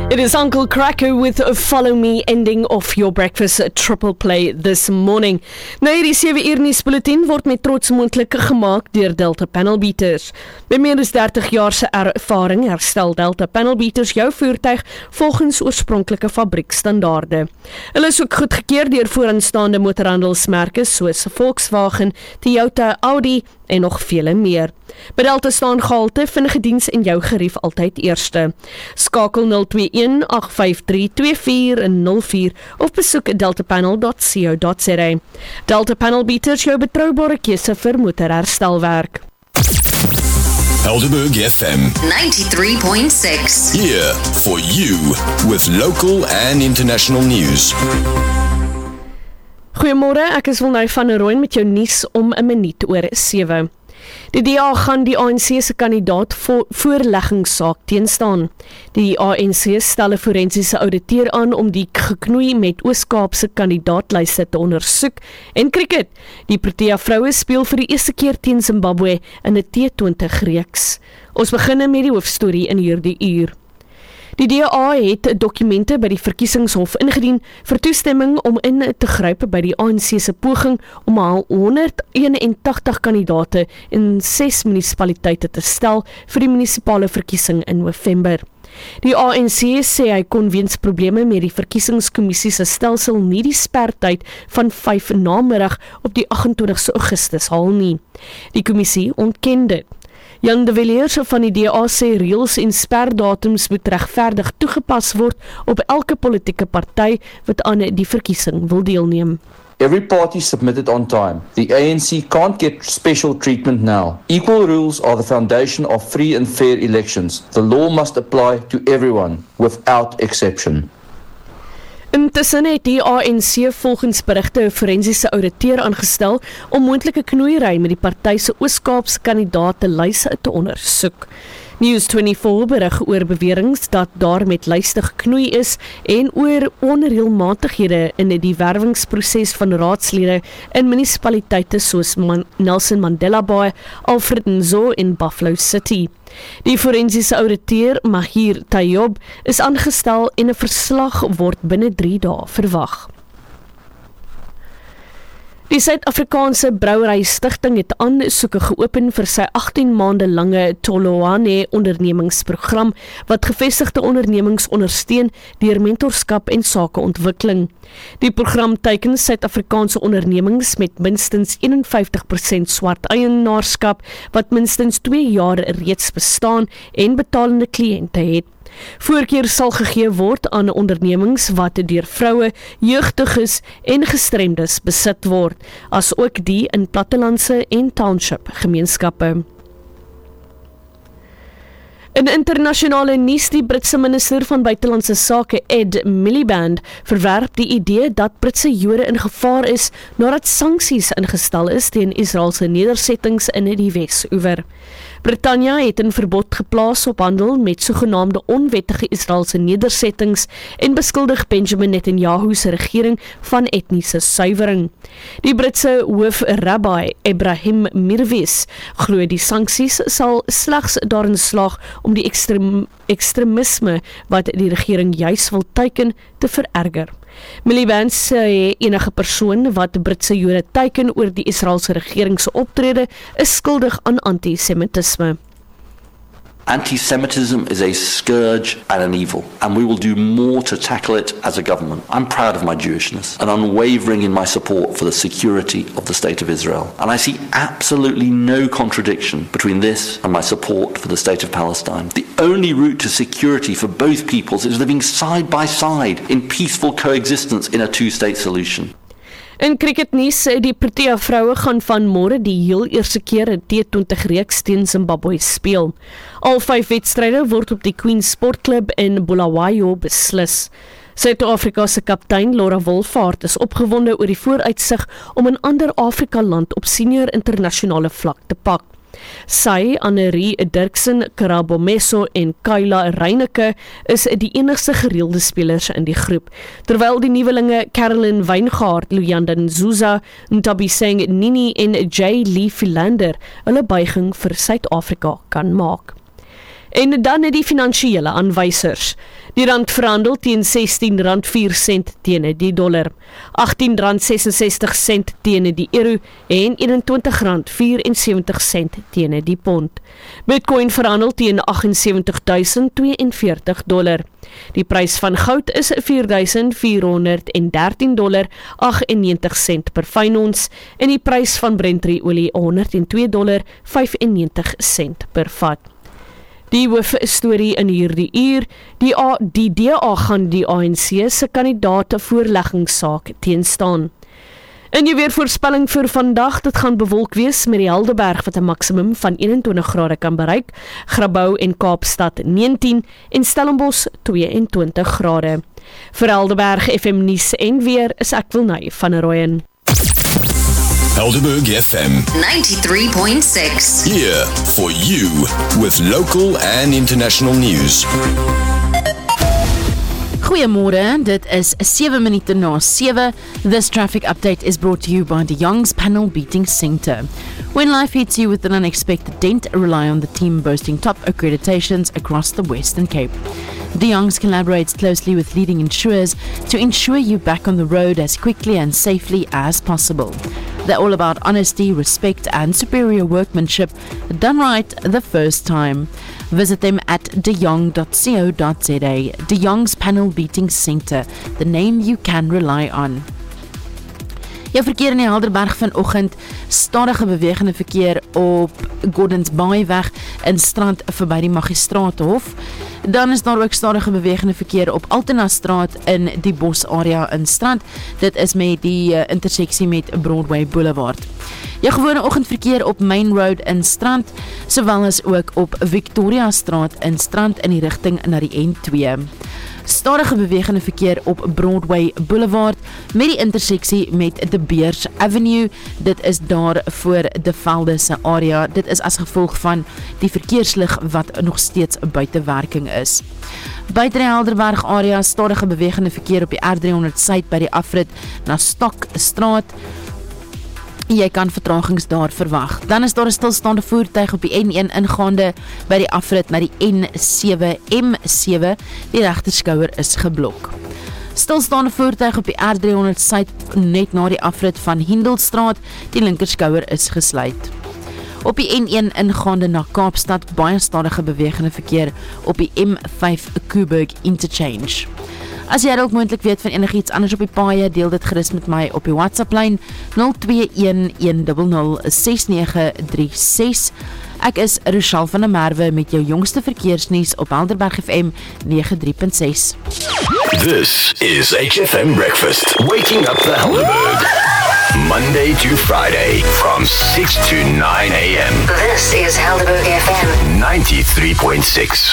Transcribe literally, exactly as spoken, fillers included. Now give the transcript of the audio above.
It is Uncle Cracker with Follow Me, ending off your breakfast triple play this morning. Nou hierdie sewe uur nuus bulletin word met trots moontlik gemaak deur Delta Panelbeaters. Met meer as dertig jaar se ervaring herstel Delta Panelbeaters jou voertuig volgens oorspronklike fabriekstandaarde. Hulle is ook goedgekeur deur vooraanstaande motorhandelsmerke soos Volkswagen, Toyota, Audi en nog vele meer. By Delta staan gehalte, vinnige diens en jou gerief altyd eerste. Skakel nul twee een agt vyf drie twee vier nul vier of besoek deltapanel dot co dot za. Delta Panelbeaters, jou betroubare keuse vir motorherstelwerk. Helderberg F M ninety-three point six. Here for you with local and international news. Goeiemôre, ek is Wilnou van der Rooyen met jou nuus om 'n minuut oor sewe. Die D A gaan die A N C se kandidaat vo- voorleggingssaak teenstaan. Die A N C stel 'n forensiese ouditeur aan om die geknoei met Oos-Kaapse kandidaatlyste te ondersoek. En cricket, die Protea vroue speel vir die eerste keer teen Zimbabwe in 'n T twintig reeks. Ons begin met die hoofstorie in hierdie uur. Die D A het dokumente by die verkiesingshof ingedien vir toestemming om in te gryp by die A N C se poging om al honderd eenentagtig kandidate in ses munisipaliteite te stel vir die munisipale verkiesing in November. Die A N C sê hy kon weens probleme met die verkiesingskommissie se stelsel nie die spertyd van vyf namiddag op die agt-en-twintigste Augustus haal nie. Die kommissie ontken dit. Jan de Villiers van die D A sê reëls en sperdatums moet regverdig toegepas word op elke politieke party wat aan die verkiesing wil deelneem. Every party submitted on time. The A N C can't get special treatment now. Equal rules are the foundation of free and fair elections. The law must apply to everyone, without exception. Intussen het die A N C volgens berigte 'n forensiese ouditeur aangestel om moontlike knoeiery met die party se Oos-Kaapse kandidaatelyse te ondersoek. News vyf-en-twintig berig oor beweringe dat daar met lyste geknoei is en oor onreëlmatighede in die werwingsproses van raadslede in munisipaliteite soos Man- Nelson Mandela Bay, Alfred Nzo en Buffalo City. Die forensiese ouditeur Mahir Tayob is aangestel en 'n verslag word binne drie dae verwag. Die Suid-Afrikaanse Brouwery Stichting het aansoeke geopen vir sy agttien maande lange Toloane ondernemingsprogram wat gevestigde ondernemings ondersteun deur mentorskap en sakeontwikkeling. Die program teiken Suid-Afrikaanse ondernemings met minstens eenenvyftig persent swart eienaarskap wat minstens twee jaar reeds bestaan en betalende kliënte het. Voorkeur sal gegee word aan ondernemings wat deur vroue, jeugdiges en gestremdes besit word, as ook die in plattelandse en township gemeenskappe. In internasionale nuus, die Britse minister van buitelandse sake Ed Miliband verwerp die idee dat Britse Jode in gevaar is nadat sanksies ingestel is teen Israelse nedersettings in die Wes-oewer. Brittanje het 'n verbod geplaas op handel met sogenaamde onwettige Israelse nedersettings en beskuldig Benjamin Netanyahu se regering van etniese suiwering. Die Britse hoofrabbi Ebrahim Mirwis glo die sanksies sal slegs daarin slaag om die ekstrem, ekstremisme wat die regering juis wil teiken te vererger. Miliband sê enige persoon wat Britse Jode teiken oor die Israelse regering se optrede is skuldig aan antisemitisme. Anti-Semitism is a scourge and an evil, and we will do more to tackle it as a government. I'm proud of my Jewishness and unwavering in my support for the security of the State of Israel. And I see absolutely no contradiction between this and my support for the State of Palestine. The only route to security for both peoples is living side by side in peaceful coexistence in a two-state solution. In cricketnuus, die Protea vroue gaan van môre die heel eerste keer 'n T twintig reeks teen Zimbabwe speel. Al vyf wedstryde word op die Queen's Sportklub in Bulawayo beslis. Suid-Afrika se kaptein Laura Wolvaart is opgewonde oor die vooruitsig om 'n ander Afrika land op senior internasionale vlak te pak. Sy, Annerie Dirksen, Karabo Meso en Kyla Reineke is die enigste gereelde spelers in die groep, terwyl die nuwelinge Carolyn Wyngaard, Luyanda Nzuza, Ntabiseng Nini en J. Lee Philander hulle buiging vir Suid-Afrika kan maak. En dan die finansiële aanwysers. Die rand verhandel teen sestien rand vier sent teen die dollar, agttien rand ses en sestig sent teen die euro en eenentwintig rand vyf en sewentig sent teen die pond. Bitcoin verhandel teen agt en sewentig duisend twee en veertig dollar. Die prys van goud is vier duisend vier honderd en dertien dollar agt en negentig sent per fyn ons en die prys van Brent-olie honderd en twee dollar vyf en negentig sent per vat. Die hoofstorie in hierdie uur, die, A, die D A gaan die A N C se kandidaate voorleggingssaak teenstaan. In die weervoorspelling vir vandag, dit gaan bewolk wees met die Helderberg wat 'n maksimum van eenentwintig grade kan bereik, Grabouw en Kaapstad negentien en Stellenbosch tweeëntwintig grade. Vir Helderberg F M nuus en weer is ek Wilnay van Rooyen. Helderberg F M ninety-three point six. here for you with local and international news. Goeiemôre, dit is sewe minute na sewe. This traffic update is brought to you by De Young's Panel Beating Centre. When life hits you with an unexpected dent, rely on the team boasting top accreditations across the Western Cape. De Young's collaborates closely with leading insurers to ensure you back on the road as quickly and safely as possible. They're all about honesty, respect and superior workmanship done right the first time. Visit them at de jong dot co dot za. De Young's Panel Beating Centre, the name you can rely on. Jou verkeer in die Helderberg vanoggend, stadige bewegende verkeer op Gordons Baaiweg in Strand verby die Magistraathof. Dan is daar ook stadige bewegende verkeer op Altenastraat in die Bos area in Strand. Dit is met die uh, interseksie met Broadway Boulevard. Jou gewone oggendverkeer op Main Road in Strand, sowel as ook op Victoria Straat in Strand in die rigting na die N twee. Stadige bewegende verkeer op Broadway Boulevard met die interseksie met De Beers Avenue. Dit is daar voor De Velde se area. Dit is as gevolg van die verkeerslig wat nog steeds buite werking is. Buite die Helderberg area, stadige bewegende verkeer op die R driehonderd Suid by die afrit na Stokstraat. Jy kan vertragings daar verwag. Dan is daar 'n stilstaande voertuig op die N een ingaande by die afrit na die N sewe M sewe. Die regterskouer is geblok. Stilstaande voertuig op die R driehonderd Suid net na die afrit van Hindelstraat. Die linkerskouer is gesluit. Op die N een ingaande na Kaapstad, baie stadige bewegende verkeer op die M vyf Koeberg Interchange. As jy dalk moontlik weet van enigiets anders op die paaie, deel dit gerus met my op die WhatsApp-lyn nul twee een een nul nul ses nege drie ses. Ek is Rochelle van der Merwe met jou jongste verkeersnuus op Helderberg F M ninety-three point six. This is H F M Breakfast, waking up the Helderberg. Monday to Friday from six to nine a.m. This is Helderberg F M ninety-three point six.